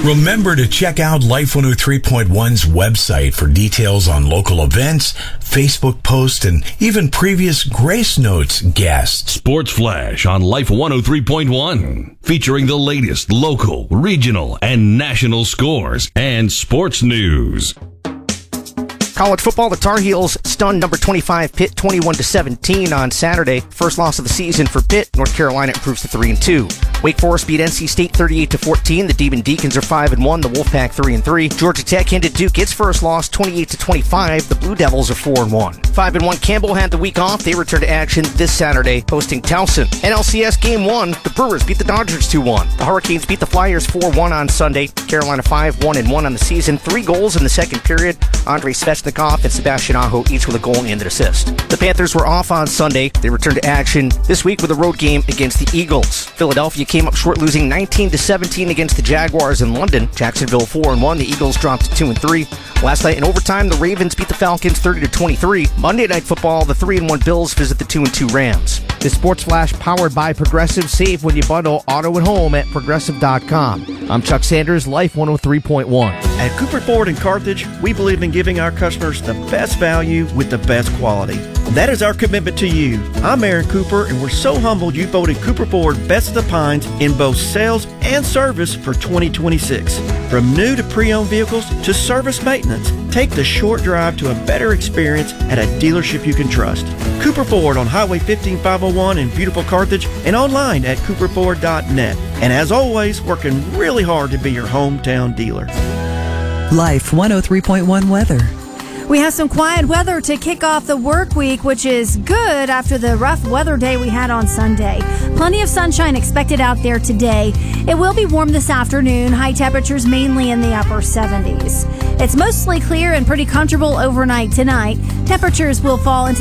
Remember to check out Life 103.1's website for details on local events, Facebook posts, and even previous Grace Notes guests. Sports Flash on Life 103.1, featuring the latest local, regional, and national scores and sports news. College football, the Tar Heels stunned number 25 Pitt 21-17 on Saturday. First loss of the season for Pitt. North Carolina improves to 3-2. Wake Forest beat NC State 38-14. The Demon Deacons are 5-1. The Wolfpack 3-3. Georgia Tech handed Duke its first loss 28-25. The Blue Devils are 4-1. 5-1 Campbell had the week off. They return to action this Saturday, hosting Towson. NLCS Game 1, the Brewers beat the Dodgers 2-1. The Hurricanes beat the Flyers 4-1 on Sunday. Carolina 5-1-1 on the season. 3 goals in the second period. Andrei Svechnikov and Sebastian Aho each with a goal and an assist. The Panthers were off on Sunday. They returned to action this week with a road game against the Eagles. Philadelphia came up short, losing 19-17 against the Jaguars in London. Jacksonville 4-1. The Eagles dropped to 2-3. Last night in overtime, the Ravens beat the Falcons 30-23. Monday Night Football, the 3-1 Bills visit the 2-2 Rams. This Sports Flash powered by Progressive. Save when you bundle auto and home at Progressive.com. I'm Chuck Sanders, Life 103.1. At Cooper Ford in Carthage, we believe in giving our customers the best value with the best quality. That is our commitment to you. I'm Aaron Cooper, and we're so humbled you voted Cooper Ford Best of the Pines in both sales and service for 2026. From new to pre-owned vehicles to service maintenance, take the short drive to a better experience at a dealership you can trust. Cooper Ford on Highway 15501 in beautiful Carthage and online at cooperford.net. And as always, working really hard to be your hometown dealer. Life 103.1 weather. We have some quiet weather to kick off the work week, which is good after the rough weather day we had on Sunday. Plenty of sunshine expected out there today. It will be warm this afternoon, high temperatures mainly in the upper 70s. It's mostly clear and pretty comfortable overnight tonight. Temperatures will fall into